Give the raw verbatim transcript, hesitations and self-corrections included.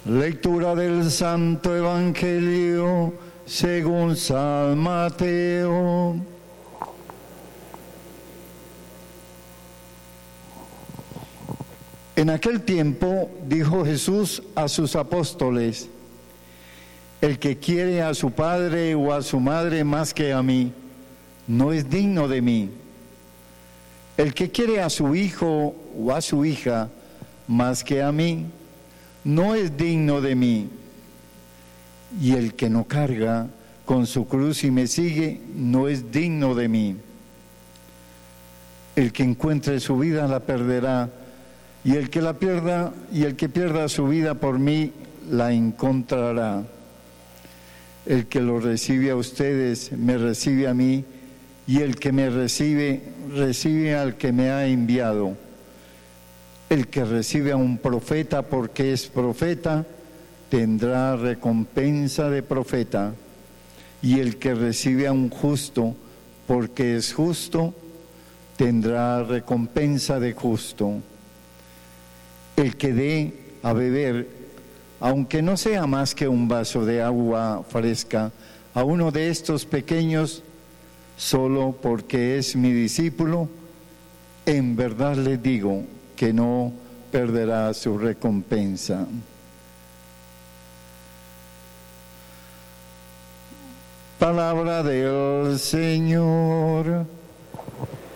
Lectura del Santo Evangelio según San Mateo. En aquel tiempo dijo Jesús a sus apóstoles: el que quiere a su padre o a su madre más que a mí, no es digno de mí. El que quiere a su hijo o a su hija más que a mí, no es digno de mí. Y el que no carga con su cruz y me sigue, no es digno de mí. El que encuentre su vida la perderá, y el que la pierda, y el que pierda su vida por mí, la encontrará. El que lo recibe a ustedes, me recibe a mí, y el que me recibe, recibe al que me ha enviado. El que recibe a un profeta porque es profeta, tendrá recompensa de profeta. Y el que recibe a un justo porque es justo, tendrá recompensa de justo. El que dé a beber, aunque no sea más que un vaso de agua fresca, a uno de estos pequeños, solo porque es mi discípulo, en verdad les digo que no perderá su recompensa. Palabra del Señor.